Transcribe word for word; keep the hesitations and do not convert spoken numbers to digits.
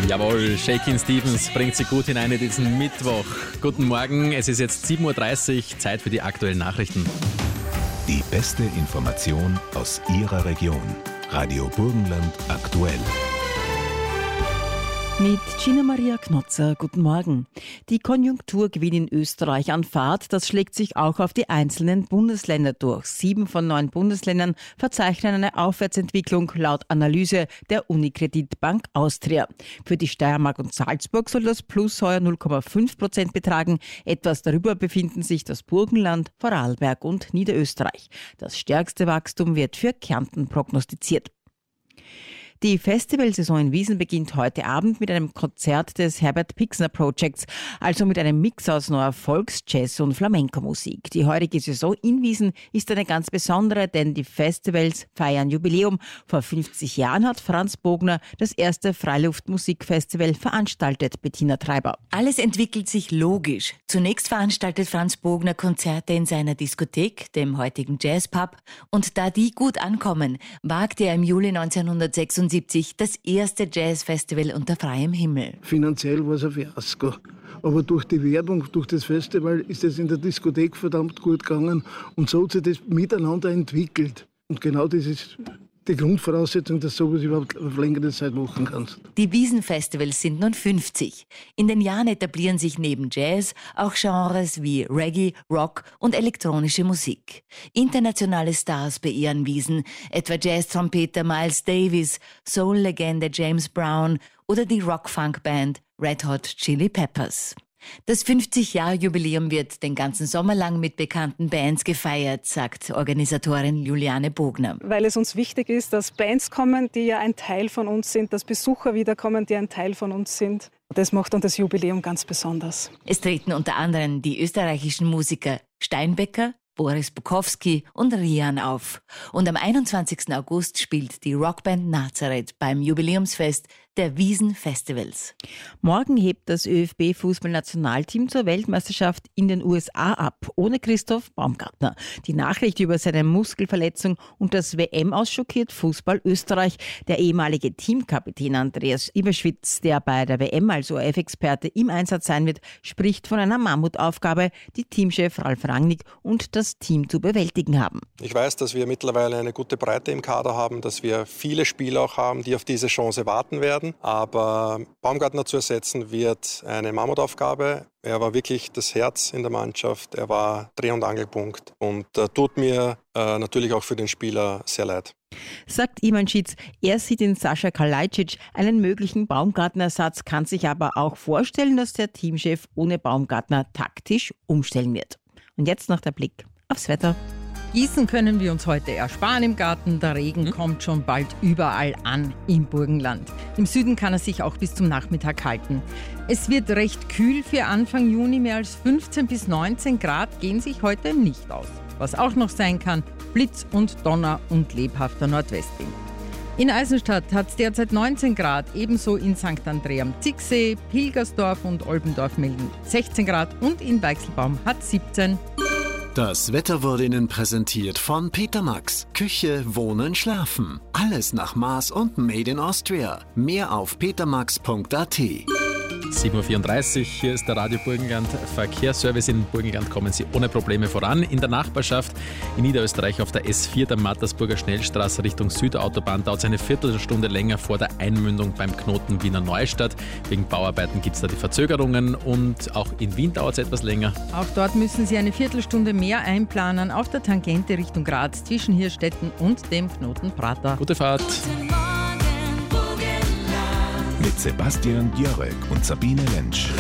Jawohl, Shakin' Stevens bringt sie gut hinein in diesen Mittwoch. Guten Morgen, es ist jetzt sieben Uhr dreißig, Zeit für die aktuellen Nachrichten. Die beste Information aus Ihrer Region. Radio Burgenland aktuell. Mit Gina Maria Knotzer, guten Morgen. Die Konjunkturgewinn in Österreich an Fahrt, das schlägt sich auch auf die einzelnen Bundesländer durch. Sieben von neun Bundesländern verzeichnen eine Aufwärtsentwicklung laut Analyse der Unicredit Bank Austria. Für die Steiermark und Salzburg soll das Plus heuer null Komma fünf Prozent betragen. Etwas darüber befinden sich das Burgenland, Vorarlberg und Niederösterreich. Das stärkste Wachstum wird für Kärnten prognostiziert. Die Festivalsaison in Wiesn beginnt heute Abend mit einem Konzert des Herbert Pixner Projects, also mit einem Mix aus neuer Volks-, Jazz- und Flamenco-Musik. Die heutige Saison in Wiesn ist eine ganz besondere, denn die Festivals feiern Jubiläum. Vor fünfzig Jahren hat Franz Bogner das erste Freiluftmusikfestival veranstaltet, Bettina Treiber. Alles entwickelt sich logisch. Zunächst veranstaltet Franz Bogner Konzerte in seiner Diskothek, dem heutigen Jazzpub. Und da die gut ankommen, wagte er im Juli neunzehnhundertsechsundsiebzig das erste Jazzfestival unter freiem Himmel. Finanziell war es ein Fiasko. Aber durch die Werbung, durch das Festival ist es in der Diskothek verdammt gut gegangen. Und so hat sich das miteinander entwickelt. Und genau das ist die Grundvoraussetzung, dass du sowas überhaupt auf längere Zeit machen kannst. Die Wiesn-Festivals sind nun fünfzig. In den Jahren etablieren sich neben Jazz auch Genres wie Reggae, Rock und elektronische Musik. Internationale Stars beehren Wiesn, etwa Jazz-Trompeter Miles Davis, Soul-Legende James Brown oder die Rock-Funk-Band Red Hot Chili Peppers. Das fünfzig-Jahr-Jubiläum wird den ganzen Sommer lang mit bekannten Bands gefeiert, sagt Organisatorin Juliane Bogner. Weil es uns wichtig ist, dass Bands kommen, die ja ein Teil von uns sind, dass Besucher wiederkommen, die ein Teil von uns sind. Das macht dann das Jubiläum ganz besonders. Es treten unter anderem die österreichischen Musiker Steinbecker, Boris Bukowski und Rian auf. Und am einundzwanzigsten August spielt die Rockband Nazareth beim Jubiläumsfest der Wiesn Festivals. Morgen hebt das ÖFB Fußballnationalteam zur Weltmeisterschaft in den U S A ab, ohne Christoph Baumgartner. Die Nachricht über seine Muskelverletzung und das W M-Aus schockiert Fußball Österreich. Der ehemalige Teamkapitän Andreas Iberschwitz, der bei der W M als O R F-Experte im Einsatz sein wird, spricht von einer Mammutaufgabe, die Teamchef Ralf Rangnick und das Team zu bewältigen haben. Ich weiß, dass wir mittlerweile eine gute Breite im Kader haben, dass wir viele Spieler auch haben, die auf diese Chance warten werden. Aber Baumgartner zu ersetzen wird eine Mammutaufgabe. Er war wirklich das Herz in der Mannschaft. Er war Dreh- und Angelpunkt und äh, tut mir äh, natürlich auch für den Spieler sehr leid. Sagt Iman Schitz, er sieht in Sascha Kalajdzic einen möglichen Baumgartner-Ersatz, kann sich aber auch vorstellen, dass der Teamchef ohne Baumgartner taktisch umstellen wird. Und jetzt noch der Blick aufs Wetter. Gießen können wir uns heute ersparen im Garten. Der Regen kommt schon bald überall an im Burgenland. Im Süden kann er sich auch bis zum Nachmittag halten. Es wird recht kühl für Anfang Juni. Mehr als fünfzehn bis neunzehn Grad gehen sich heute nicht aus. Was auch noch sein kann, Blitz und Donner und lebhafter Nordwestwind. In Eisenstadt hat es derzeit neunzehn Grad, ebenso in Sankt Andrea am Zicksee, Pilgersdorf und Olbendorf melden sechzehn Grad und in Weichselbaum hat siebzehn. Das Wetter wurde Ihnen präsentiert von Peter Max. Küche, Wohnen, Schlafen. Alles nach Maß und Made in Austria. Mehr auf petermax punkt a t. sieben Uhr vierunddreißig, hier ist der Radio Burgenland Verkehrsservice. In Burgenland kommen Sie ohne Probleme voran. In der Nachbarschaft in Niederösterreich auf der S vier, der Mattersburger Schnellstraße Richtung Südautobahn, dauert es eine Viertelstunde länger vor der Einmündung beim Knoten Wiener Neustadt. Wegen Bauarbeiten gibt es da die Verzögerungen und auch in Wien dauert es etwas länger. Auch dort müssen Sie eine Viertelstunde mehr einplanen auf der Tangente Richtung Graz zwischen Hirstetten und dem Knoten Prater. Gute Fahrt! Mit Sebastian Jörek und Sabine Lentsch.